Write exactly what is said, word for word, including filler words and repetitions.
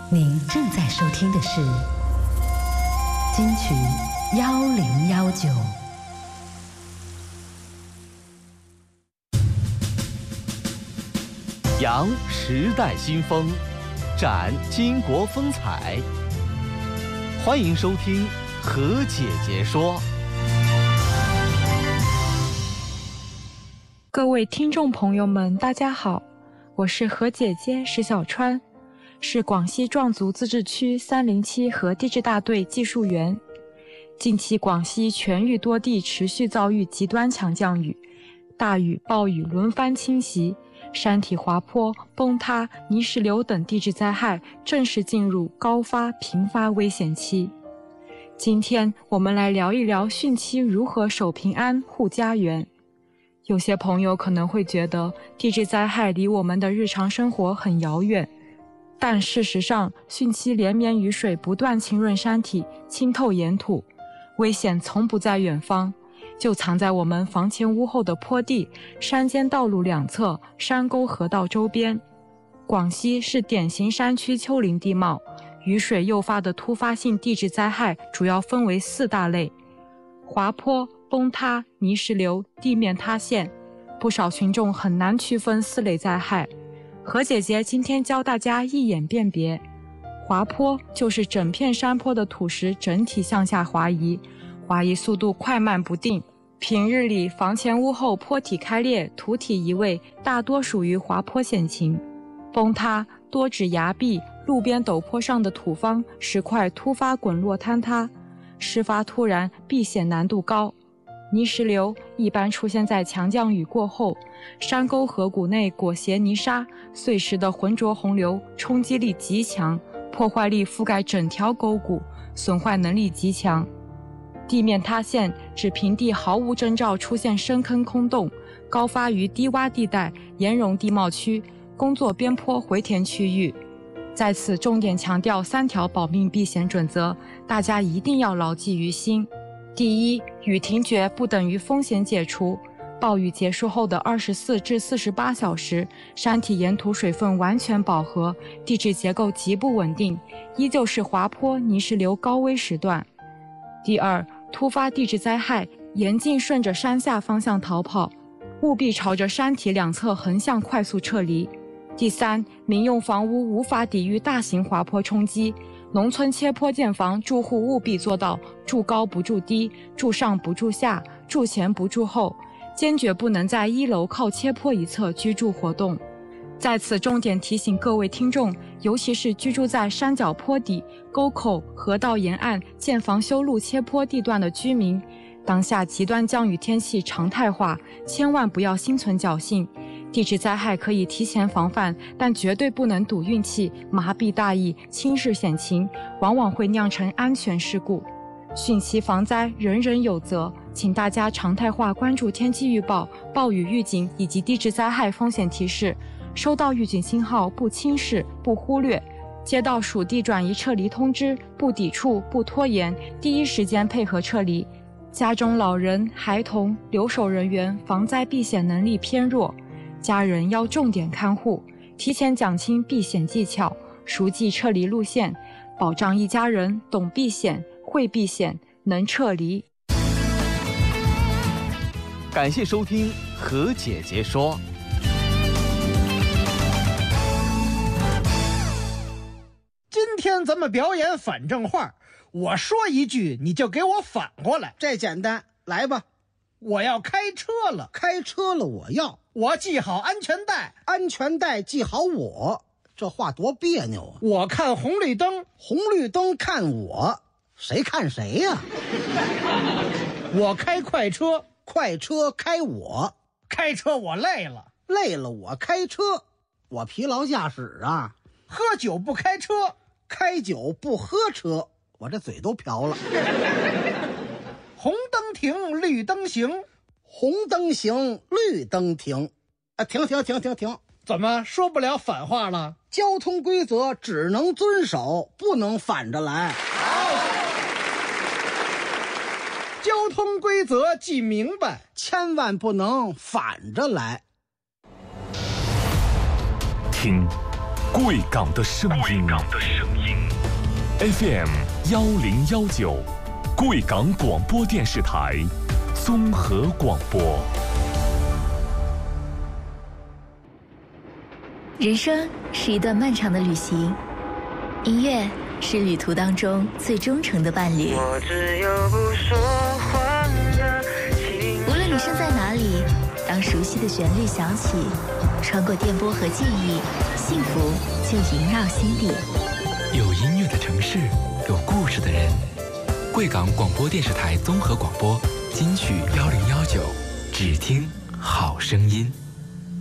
您正在收听的是金曲幺零幺九。 扬时代新风，展巾帼风采。欢迎收听何姐姐说。 各位听众朋友们，大家好，我是何姐姐石小川，是广西壮族自治区三零七河地质大队技术员。近期广西全域多地持续遭遇极端强降雨，大雨、暴雨轮番侵袭，山体滑坡、崩塌、泥石流等地质灾害正式进入高发频发危险期。今天我们来聊一聊汛期如何守平安护家园。有些朋友可能会觉得地质灾害离我们的日常生活很遥远，但事实上，汛期连绵雨水不断浸润山体，浸透岩土，危险从不在远方，就藏在我们房前屋后的坡地、山间道路两侧、山沟河道周边。广西是典型山区丘陵地貌，雨水诱发的突发性地质灾害主要分为四大类：滑坡、崩塌、泥石流、地面塌陷。不少群众很难区分四类灾害。何姐姐今天教大家一眼辨别。滑坡就是整片山坡的土石整体向下滑移，滑移速度快慢不定。平日里房前屋后坡体开裂、土体移位，大多属于滑坡险情。崩塌多指崖壁、路边陡坡上的土方、石块突发滚落坍塌，事发突然，避险难度高。泥石流一般出现在强降雨过后，山沟河谷内裹挟泥沙，碎石的浑浊洪流冲击力极强，破坏力覆盖整条沟谷，损坏能力极强。地面塌陷指平地毫无征兆出现深坑空洞，高发于低洼地带、岩溶地貌区、工作边坡回填区域。在此重点强调三条保命避险准则，大家一定要牢记于心。第一，雨停决不等于风险解除。暴雨结束后的二十四至四十八小时，山体岩土水分完全饱和，地质结构极不稳定，依旧是滑坡、泥石流高危时段。第二，突发地质灾害，严禁顺着山下方向逃跑，务必朝着山体两侧横向快速撤离。第三，民用房屋无法抵御大型滑坡冲击，农村切坡建房，住户务必做到住高不住低，住上不住下，住前不住后，坚决不能在一楼靠切坡一侧居住活动。在此重点提醒各位听众，尤其是居住在山脚坡底、沟口、河道沿岸建房修路切坡地段的居民，当下极端降雨天气常态化，千万不要心存侥幸。地质灾害可以提前防范，但绝对不能赌运气、麻痹大意、轻视险情，往往会酿成安全事故。汛期防灾，人人有责，请大家常态化关注天气预报、暴雨预警以及地质灾害风险提示，收到预警信号不轻视、不忽略，接到属地转移撤离通知不抵触、不拖延，第一时间配合撤离。家中老人、孩童、留守人员防灾避险能力偏弱，家人要重点看护，提前讲清避险技巧，熟记撤离路线，保障一家人懂避险、会避险、能撤离。 感谢收听何姐姐说。 今天咱们表演反正话，我说一句你就给我反过来。 这简单，来吧。 我要开车了， 开车了我要我系好安全带， 安全带系好我，这话多别扭啊！ 我看红绿灯， 红绿灯看我，谁看谁呀、啊？ 我开快车， 快车开我， 开车我累了， 累了我开车，我疲劳驾驶啊！ 喝酒不开车， 开酒不喝车，我这嘴都瓢了。 红灯停，绿灯行， 红灯行，绿灯停，啊，停停停停停！ 怎么说不了反话了？ 交通规则只能遵守，不能反着来。 交通规则记明白， 千万不能反着来。 听贵港的声音 ，F M 幺零幺九，贵港广播电视台综合广播。 人生是一段漫长的旅行，音乐是旅途当中最忠诚的伴侣。 我只有不说话的情无论你身在哪里，当熟悉的旋律响起，穿过电波和记忆，幸福就萦绕心底。 有音乐的城市，有故事的人。贵港广播电视台综合广播金曲幺零幺九，只听好声音。